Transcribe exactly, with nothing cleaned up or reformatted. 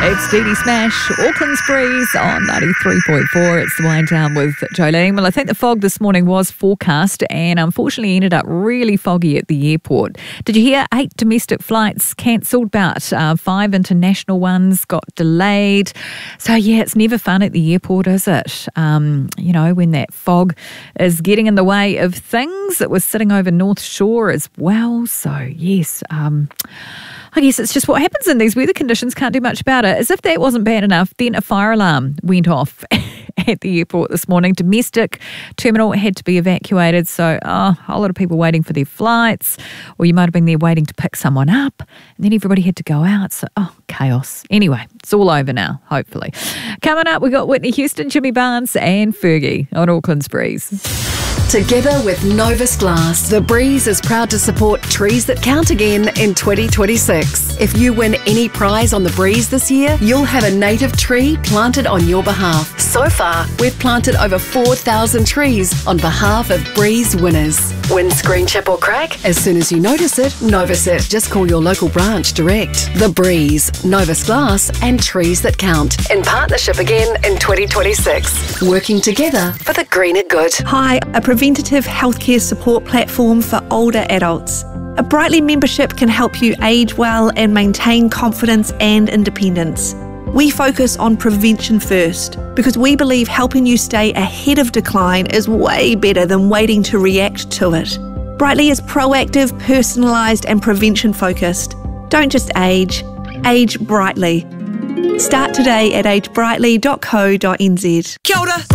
It's Dee Dee Smash, Auckland's Breeze on ninety-three point four. It's the Wind Down with Jolene. Well, I think the fog this morning was forecast and unfortunately ended up really foggy at the airport. Did you hear eight domestic flights cancelled, but uh, five international ones got delayed? So, yeah, it's never fun at the airport, is it? Um, you know, when that fog is getting in the way of things. It was sitting over North Shore as well. So, yes, um... I guess it's just what happens in these weather conditions. Can't do much about it. As if that wasn't bad enough, then a fire alarm went off at the airport this morning. Domestic terminal had to be evacuated. So oh, a whole lot of people waiting for their flights, or you might have been there waiting to pick someone up, and then everybody had to go out. So, oh, chaos. Anyway, it's all over now, hopefully. Coming up, we got Whitney Houston, Jimmy Barnes and Fergie on Auckland's Breeze. Together with Novus Glass, The Breeze is proud to support Trees That Count again in twenty twenty-six. If you win any prize on The Breeze this year, you'll have a native tree planted on your behalf. So far, we've planted over four thousand trees on behalf of Breeze winners. Win screen chip or crack? As soon as you notice it, Novus it. Just call your local branch direct. The Breeze, Novus Glass and Trees That Count. In partnership again in twenty twenty-six. Working together for the greener good. Hi, a preventative healthcare support platform for older adults. A Brightly membership can help you age well and maintain confidence and independence. We focus on prevention first because we believe helping you stay ahead of decline is way better than waiting to react to it. Brightly is proactive, personalised and prevention focused. Don't just age, age brightly. Start today at age brightly dot co dot n z. Kia ora.